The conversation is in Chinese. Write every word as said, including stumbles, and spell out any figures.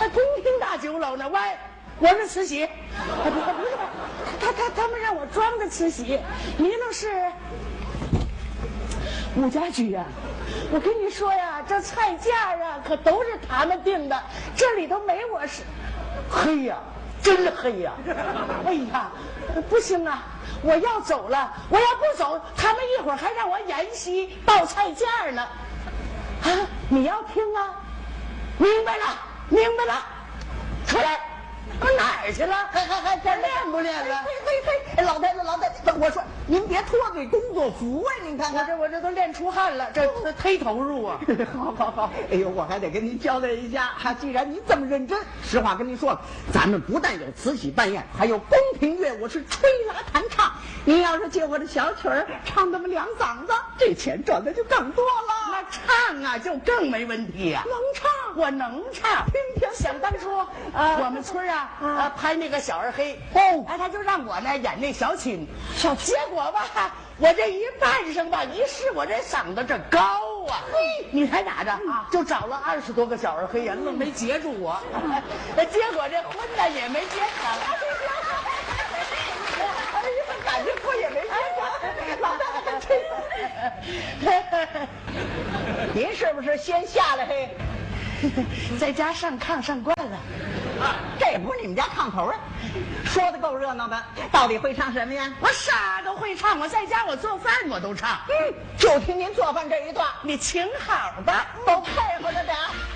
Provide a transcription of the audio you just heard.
还宫廷大酒楼呢。喂，我是慈禧，不不不是，他他他们让我装的慈禧，您那是武家驹呀。我跟你说呀，这菜价啊可都是他们定的，这里头没我是。黑呀，真黑呀！哎呀，不行啊！我要走了，我要不走，他们一会儿还让我演戏报菜价呢。啊，你要听啊？明白了，明白了，出来。我哪儿去了？ 还还还还练不练了？嘿嘿嘿，老太太，老太太，我说您别脱嘴工作服啊！您看看， 我这我这都练出汗了，这这忒投入啊！ 好好好，哎呦，我还得跟您交代一下，哈，既然您这么认真，实话跟您说了，咱们不但有慈禧扮演，还有宫廷乐舞是吹拉弹唱。您要是借我的小曲儿唱那么两嗓子，这钱赚的就更多了。 那唱啊，就更没问题呀、啊， 能唱， 我能唱。 听听， 想当初，呃，我们村啊，呃，拍那个小二黑， 哦， 哎，他就让我呢演那小琴，小结果吧，我这一扮上吧，一试我这嗓子这高啊，嘿，你猜咋着啊？就找了二十多个小二黑人，愣没截住我，结果这婚呢也没结成。 哎呀，感觉婚也没结成，老大真。您是不是先下来嘿？ 在家上炕上惯了， 这不是你们家炕头啊？说的够热闹的，到底会唱什么呀？ 我啥都会唱，我在家我做饭我都唱。 嗯，就听您做饭这一段， 你请好吧， 都配合着点。